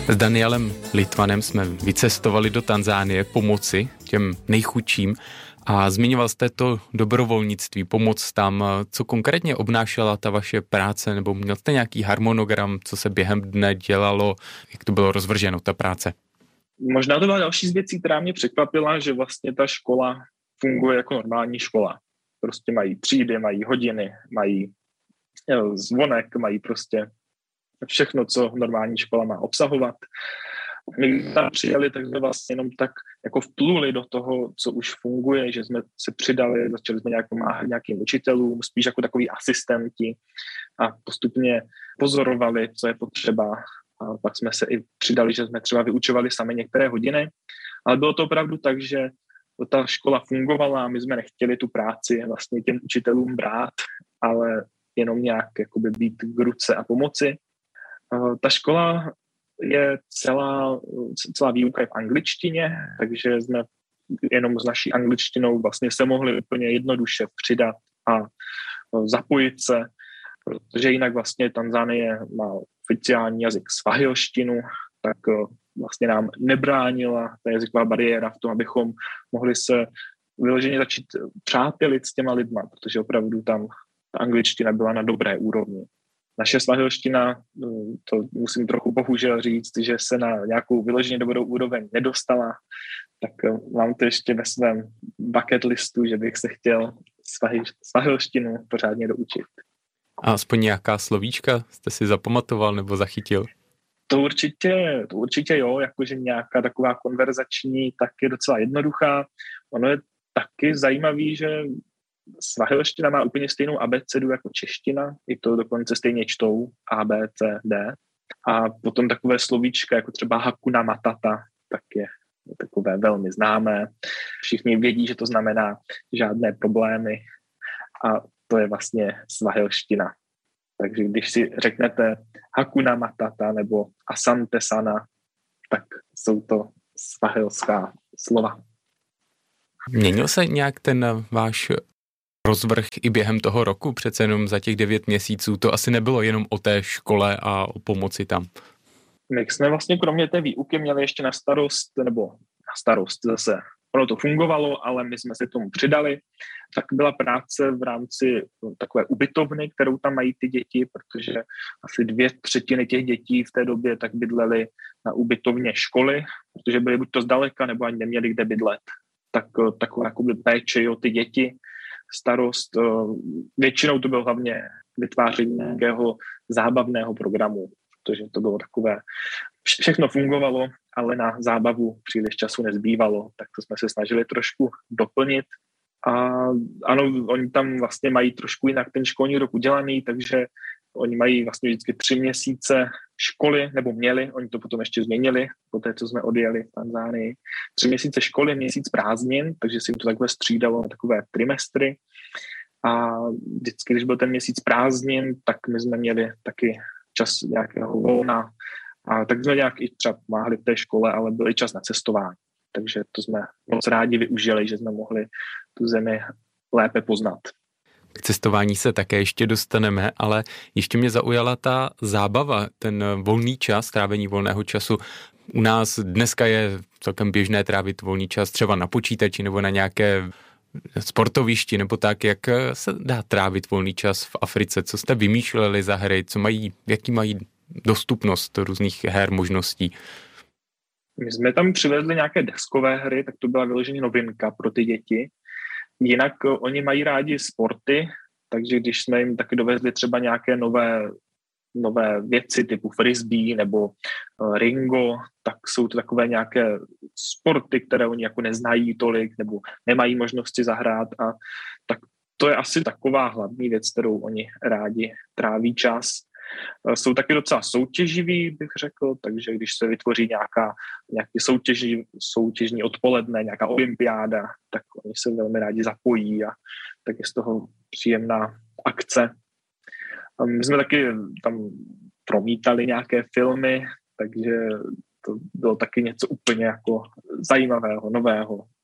S Danielem Littmanem jsme vycestovali do Tanzánie pomoci těm nejchudším a zmiňoval jste to dobrovolnictví, pomoc tam. Co konkrétně obnášela ta vaše práce, nebo měl jste nějaký harmonogram, co se během dne dělalo, jak to bylo rozvrženo, ta práce? Možná to byla další z věcí, která mě překvapila, že vlastně ta škola funguje jako normální škola. Prostě mají třídy, mají hodiny, mají zvonek, mají prostě všechno, co normální škola má obsahovat. My tam přijeli, tak jsme vlastně jenom tak jako vpluli do toho, co už funguje, že jsme se přidali, začali jsme nějak pomáhat nějakým učitelům, spíš jako takový asistenti a postupně pozorovali, co je potřeba. A pak jsme se i přidali, že jsme třeba vyučovali sami některé hodiny, ale bylo to opravdu tak, že ta škola fungovala a my jsme nechtěli tu práci vlastně těm učitelům brát, ale jenom nějak jakoby být k ruce a pomoci. Ta škola je celá výuka je v angličtině, takže jsme jenom s naší angličtinou vlastně se mohli úplně jednoduše přidat a zapojit se, protože jinak vlastně Tanzánie má oficiální jazyk svahilštinu, tak vlastně nám nebránila ta jazyková bariéra v tom, abychom mohli se vyloženě začít přátelit s těma lidma, protože opravdu tam ta angličtina byla na dobré úrovni. Naše svahilština, to musím trochu bohužel říct, že se na nějakou vyloženě dobrou úroveň nedostala, tak mám to ještě ve svém bucket listu, že bych se chtěl svahilštinu pořádně doučit. A aspoň nějaká slovíčka jste si zapamatoval nebo zachytil? To určitě jo, jakože nějaká taková konverzační, tak je docela jednoduchá. Ono je taky zajímavý, že svahilština má úplně stejnou abecedu jako čeština, i to dokonce stejně čtou A, B, C, D. A potom takové slovíčka, jako třeba Hakuna Matata, tak je takové velmi známé. Všichni vědí, že to znamená žádné problémy a to je vlastně svahilština. Takže když si řeknete Hakuna Matata nebo Asante Sana, tak jsou to svahilská slova. Měnil se nějak ten váš rozvrh i během toho roku? Přece jenom za těch 9 měsíců to asi nebylo jenom o té škole a o pomoci tam. My jsme vlastně kromě té výuky měli ještě na starost zase. Ono to fungovalo, ale my jsme se k tomu přidali. Tak byla práce v rámci takové ubytovny, kterou tam mají ty děti, protože asi 2/3 těch dětí v té době tak bydleli na ubytovně školy, protože byly buď to zdaleka, nebo ani neměli kde bydlet. Tak taková jakoby péče o ty děti, starost. Většinou to bylo hlavně vytváření nějakého zábavného programu, protože to bylo takové, všechno fungovalo, ale na zábavu příliš času nezbývalo, tak to jsme se snažili trošku doplnit. A ano, oni tam vlastně mají trošku jinak ten školní rok udělaný, takže oni mají vlastně vždycky 3 měsíce školy, nebo měli, oni to potom ještě změnili, po té, co jsme odjeli v Tanzánii. 3 měsíce školy, měsíc prázdnin, takže si jim to takhle střídalo na takové trimestry. A vždycky, když byl ten měsíc prázdnin, tak my jsme měli taky čas nějakého volna. A tak jsme nějak i třeba pomáhali v té škole, ale byl i čas na cestování. Takže to jsme moc rádi využili, že jsme mohli tu zemi lépe poznat. K cestování se také ještě dostaneme, ale ještě mě zaujala ta zábava, ten volný čas, trávení volného času. U nás dneska je celkem běžné trávit volný čas třeba na počítači nebo na nějaké sportovišti, nebo tak, jak se dá trávit volný čas v Africe, co jste vymýšleli za hry, jaký mají dostupnost různých her, možností. My jsme tam přivezli nějaké deskové hry, tak to byla vyloženě novinka pro ty děti. Jinak oni mají rádi sporty, takže když jsme jim taky dovezli třeba nějaké nové věci typu frisbee nebo ringo, tak jsou to takové nějaké sporty, které oni jako neznají tolik nebo nemají možnost si zahrát a tak to je asi taková hlavní věc, kterou oni rádi tráví čas. Jsou taky docela soutěživí, bych řekl, takže když se vytvoří nějaký soutěžní odpoledne, nějaká olympiáda, tak oni se velmi rádi zapojí a tak je z toho příjemná akce. My jsme taky tam promítali nějaké filmy, takže to bylo taky něco úplně jako zajímavého, nového.